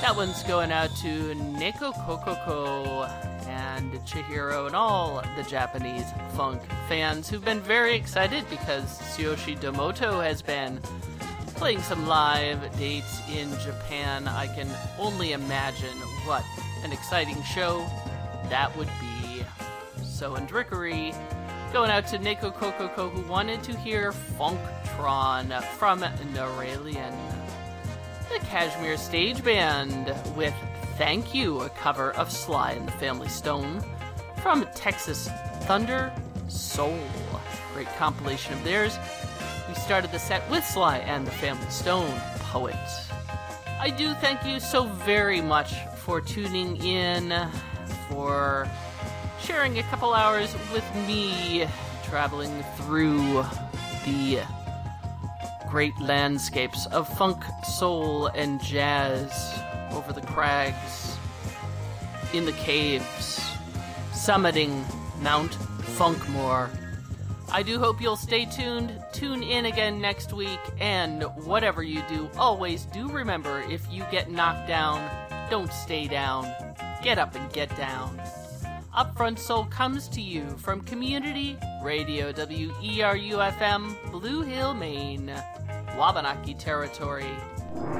That one's going out to Neko Kokoko and Chihiro and all the Japanese funk fans who've been very excited because Tsuyoshi Domoto has been playing some live dates in Japan. I can only imagine what an exciting show that would be. So in Drickery, going out to Neko Kokoko who wanted to hear Funktron from Noralian. The Kashmir Stage Band with Thank You, a cover of Sly and the Family Stone from Texas Thunder Soul. Great compilation of theirs. We started the set with Sly and the Family Stone, Poet. I do thank you so very much for tuning in, for sharing a couple hours with me, traveling through the great landscapes of funk, soul, and jazz over the crags, in the caves, summiting Mount Funkmore. I do hope you'll stay tuned, tune in again next week, and whatever you do, always do remember, if you get knocked down, don't stay down. Get up and get down. Upfront Soul comes to you from Community Radio WERU-FM, Blue Hill, Maine, Wabanaki Territory.